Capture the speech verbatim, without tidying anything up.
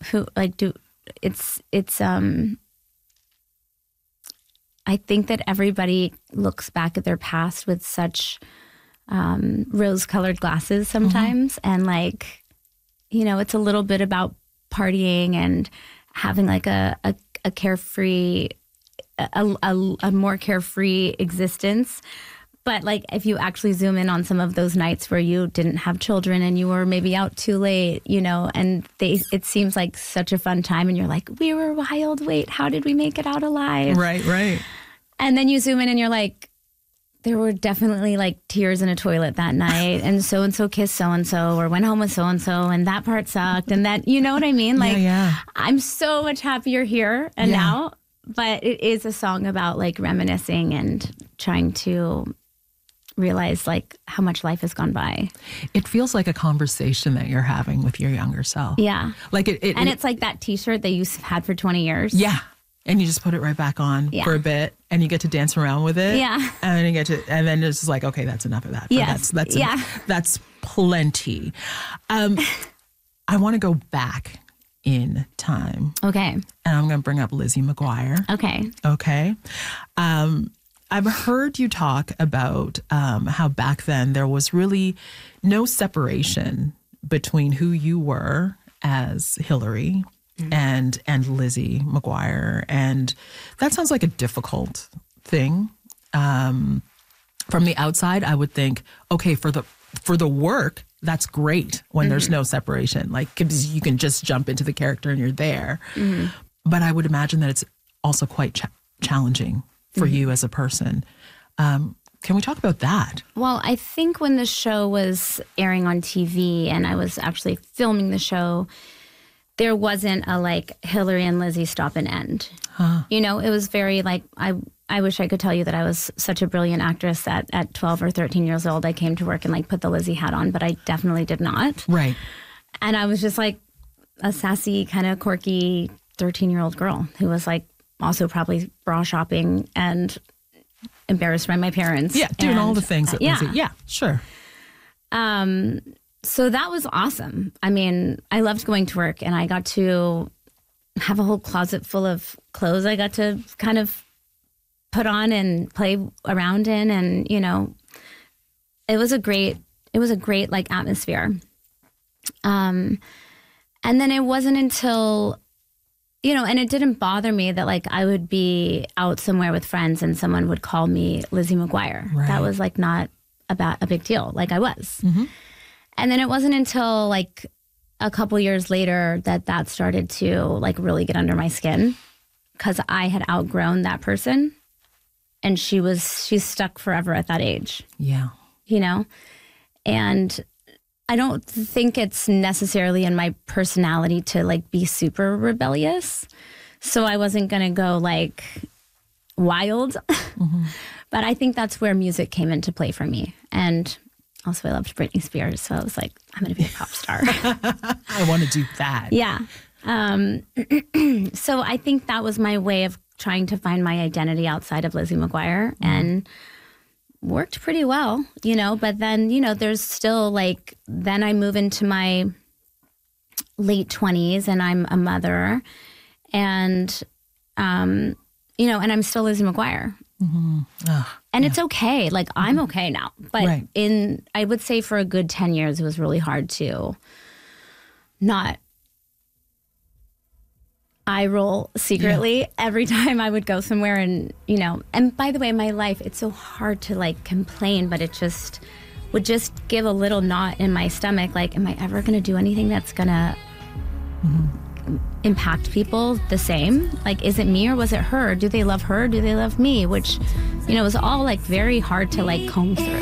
who like do it's it's um I think that everybody looks back at their past with such um, rose-colored glasses sometimes. Mm-hmm. And like, you know, it's a little bit about partying and having like a, a, a carefree, a, a, a more carefree existence. But like, if you actually zoom in on some of those nights where you didn't have children and you were maybe out too late, you know, and they, it seems like such a fun time and you're like, we were wild. Wait, how did we make it out alive? Right, right. And then you zoom in and you're like, there were definitely like tears in a toilet that night, and so-and-so kissed so-and-so or went home with so-and-so and that part sucked. And that, you know what I mean? Like, yeah, yeah. I'm so much happier here and yeah. now, but it is a song about like reminiscing and trying to realize like how much life has gone by. It feels like a conversation that you're having with your younger self. Yeah. Like it, it and it, it's like that t-shirt that you've had for twenty years. Yeah. And you just put it right back on yeah. for a bit and you get to dance around with it. Yeah. And then you get to, and then it's just like, okay, that's enough of that. Yes. That's, that's, yeah. a, that's plenty. Um, I want to go back in time. Okay. And I'm going to bring up Lizzie McGuire. Okay. Okay. Um, I've heard you talk about um, how back then there was really no separation between who you were as Hillary mm-hmm. and and Lizzie McGuire. And that sounds like a difficult thing. Um, from the outside, I would think, okay, for the for the work, that's great when mm-hmm. there's no separation. Like, 'cause you can just jump into the character and you're there. Mm-hmm. But I would imagine that it's also quite ch- challenging for mm-hmm. you as a person. Um, can we talk about that? Well, I think when the show was airing on T V and I was actually filming the show, there wasn't a like Hillary and Lizzie stop and end. Huh. You know, it was very like, I I wish I could tell you that I was such a brilliant actress that at twelve or thirteen years old, I came to work and like put the Lizzie hat on, but I definitely did not. Right. And I was just like a sassy, kind of quirky thirteen-year-old girl who was like, also probably bra shopping and embarrassed by my parents. Yeah, doing and, all the things that uh, yeah. Lizzie, yeah, sure. Um, so that was awesome. I mean, I loved going to work and I got to have a whole closet full of clothes I got to kind of put on and play around in. And, you know, it was a great, it was a great like atmosphere. Um, and then it wasn't until You know, and it didn't bother me that, like, I would be out somewhere with friends and someone would call me Lizzie McGuire. Right. That was, like, not about a big deal, like I was. Mm-hmm. And then it wasn't until, like, a couple years later that that started to, like, really get under my skin because I had outgrown that person and she was, she's stuck forever at that age. Yeah. You know? And I don't think it's necessarily in my personality to like be super rebellious. So I wasn't going to go like wild. Mm-hmm. But I think that's where music came into play for me. And also I loved Britney Spears. So I was like, I'm going to be a pop star. I want to do that. Yeah. Um, so I think that was my way of trying to find my identity outside of Lizzie McGuire. Mm-hmm. And worked pretty well, you know, but then, you know, there's still like, then I move into my late twenties and I'm a mother and, um, you know, and I'm still Lizzie McGuire. Mm-hmm. Oh, and yeah. It's okay. Like, mm-hmm. I'm okay now. But right. in, I would say for a good ten years, it was really hard to not eye roll secretly yeah. every time I would go somewhere and, you know, and by the way, my life, it's so hard to like complain, but it just would just give a little knot in my stomach. Like, am I ever going to do anything that's going to mm-hmm. impact people the same? Like, is it me or was it her? Do they love her? Do they love me? Which, you know, was all like very hard to like comb through.